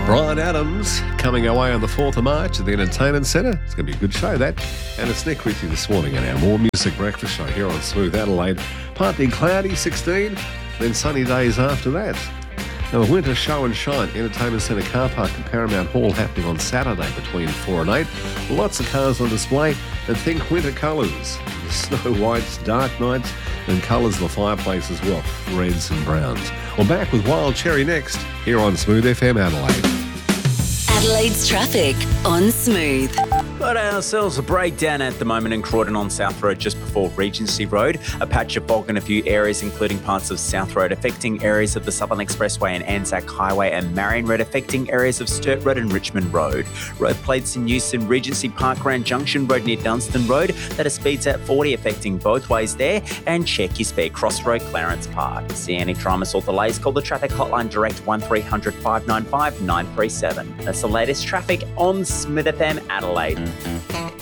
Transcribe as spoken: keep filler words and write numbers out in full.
Bryan Adams coming our way on the fourth of March at the Entertainment Centre. It's going to be a good show, that. And it's Nick with you this morning in our More Music Breakfast Show here on Smooth Adelaide. Partly cloudy, sixteen, then sunny days after that. Now, the Winter Show and Shine Entertainment Centre car park in Paramount Hall happening on Saturday between four and eight. Lots of cars on display, and think winter colours. Snow Whites, Dark Nights, and colours of the fireplace as well, reds and browns. We're back with Wild Cherry next here on Smooth F M Adelaide. Adelaide's traffic on Smooth. Got ourselves a breakdown at the moment in Croydon on South Road just before Regency Road. A patch of fog in a few areas, including parts of South Road, affecting areas of the Southern Expressway and Anzac Highway, and Marion Road affecting areas of Sturt Road and Richmond Road. Road plates in use in Regency Park, Grand Junction Road near Dunstan Road. That is speeds at forty, affecting both ways there. And check your speed, Crossroad, Clarence Park. See any dramas or delays, call the traffic hotline direct one three hundred five nine five nine three seven. That's the latest traffic on Smooth F M Adelaide.